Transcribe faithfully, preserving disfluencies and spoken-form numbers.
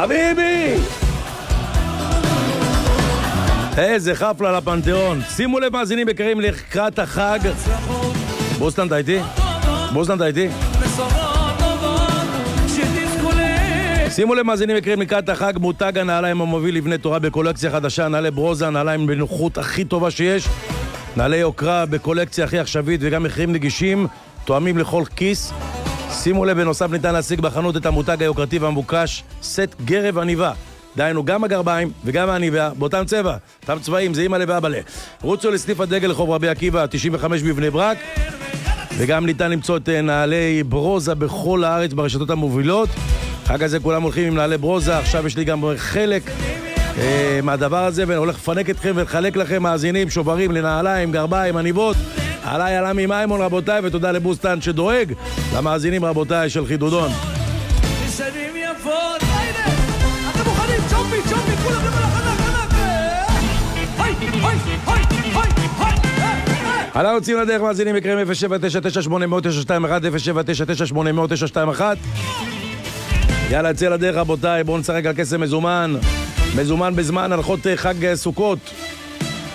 חביבי! איזה חפלה לפנתיאון. שימו לב מאזינים יקרים לקראת החג. בוסטן אתה איתי? בוסטן אתה איתי? שימו לב מאזינים יקרים לקראת החג, מותג הנעליים המוביל לבני תורה בקולקציה חדשה, נעלי ברוזה, נעליים בנוחות הכי טובה שיש, נעלי יוקרה בקולקציה הכי עכשווית וגם מחירים נגישים, תואמים לכל כיס. שימו לב, בנוסף ניתן להשיג בחנות את המותג היוקרתי והמבוקש, סט גרב עניבה. דהיינו גם הגרביים וגם העניבה באותם צבע, אותם צבעים, זה אימא לב ואבא. רוצו לסניף הדגל לחוב רבי עקיבא תשעים וחמש בבני ברק, וגם ניתן למצוא את נעלי ברוזה בכל הארץ ברשתות המובילות. חג הזה כולם הולכים עם נעלי ברוזה, עכשיו יש לי גם חלק אה, מהדבר הזה, ואני הולך לפנק אתכם ולחלק לכם מאזינים, שוברים לנעליים, גרביים, עניבות. עליי עלה ממיימון רבותיי, ותודה לבוסטן שדואג למאזינים רבותיי של חידודון. שנים יפות, הנה, אתם מוכנים, צ'ומפי, צ'ומפי, כולם למעלה חנק, חנק. היי, היי, היי, היי, היי. הלאה יוצאים לדרך מאזינים יקרים אפס שבע תשע תשע שמונה תשע שתיים אחת אפס שבע תשע תשע שמונה תשע שתיים אחת. יאללה, יצא לדרך רבותיי, בואו נשחק על כסף מזומן. מזומן בזמן הלכות חג סוכות.